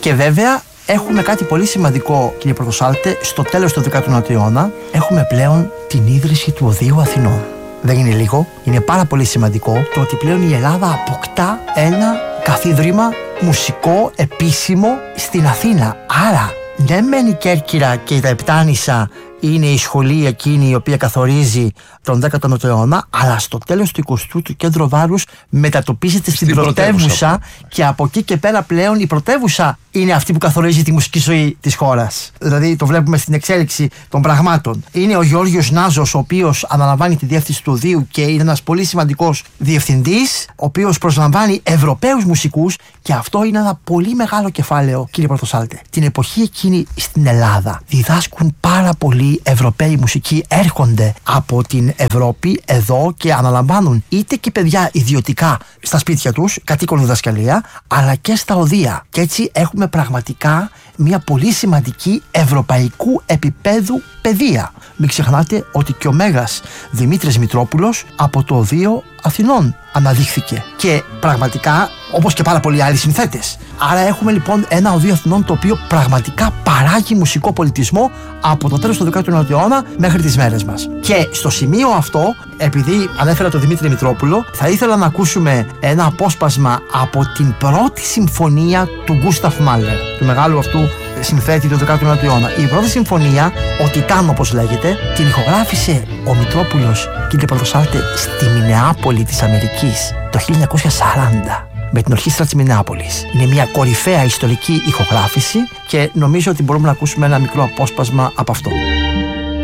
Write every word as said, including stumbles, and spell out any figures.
Και βέβαια έχουμε κάτι πολύ σημαντικό, κύριε Πρωτοσάλτε, στο τέλος του δέκατου ένατου αιώνα έχουμε πλέον την ίδρυση του Οδείου Αθηνών. Δεν είναι λίγο, είναι πάρα πολύ σημαντικό το ότι πλέον η Ελλάδα αποκτά ένα καθίδρυμα μουσικό επίσημο στην Αθήνα. Άρα, ναι μεν η Κέρκυρα και τα Επτάνησα είναι η σχολή εκείνη η οποία καθορίζει τον δέκατο ένατο αιώνα, αλλά στο τέλος του εικοστού το κέντρο βάρους μετατοπίζεται στην, στην πρωτεύουσα και από εκεί και πέρα πλέον η πρωτεύουσα είναι αυτή που καθορίζει τη μουσική ζωή της χώρας. Δηλαδή το βλέπουμε στην εξέλιξη των πραγμάτων. Είναι ο Γεώργιος Νάζος, ο οποίος αναλαμβάνει τη διεύθυνση του Οδείου και είναι ένας πολύ σημαντικός διευθυντής, ο οποίος προσλαμβάνει Ευρωπαίους μουσικούς, και αυτό είναι ένα πολύ μεγάλο κεφάλαιο, κύριε Πρωτοσάλτε. Την εποχή εκείνη στην Ελλάδα διδάσκουν πάρα πολλοί Ευρωπαίοι μουσικοί, έρχονται από την Ευρώπη εδώ και αναλαμβάνουν είτε και παιδιά ιδιωτικά στα σπίτια τους, κατοίκον διδασκαλία, αλλά και στα οδεία. Και έτσι έχουμε πραγματικά μια πολύ σημαντική ευρωπαϊκού επίπεδου παιδεία. Μην ξεχνάτε ότι και ο Μέγας Δημήτρης Μητρόπουλος από το Οδείο Αθηνών αναδείχθηκε. Και πραγματικά, όπως και πάρα πολλοί άλλοι συνθέτες. Άρα έχουμε λοιπόν ένα Οδείο Αθηνών το οποίο πραγματικά παράγει μουσικό πολιτισμό από το τέλος του δέκατου ένατου αιώνα μέχρι τις μέρες μας. Και στο σημείο αυτό, επειδή ανέφερα τον Δημήτρη Μητρόπουλο, θα ήθελα να ακούσουμε ένα απόσπασμα από την πρώτη συμφωνία του Γκούσταφ Μάλερ, του μεγάλου αυτού συνθέτη του δέκατου ένατου αιώνα. Η πρώτη συμφωνία, ο Τιτάν όπως λέγεται, την ηχογράφησε ο Μητρόπουλος, κύριε Πρωτοσάλτε, στη Μινεάπολη της Αμερικής το χίλια εννιακόσια σαράντα. Με την ορχήστρα της Μινεάπολης. Είναι μια κορυφαία ιστορική ηχογράφηση και νομίζω ότι μπορούμε να ακούσουμε ένα μικρό απόσπασμα από αυτό.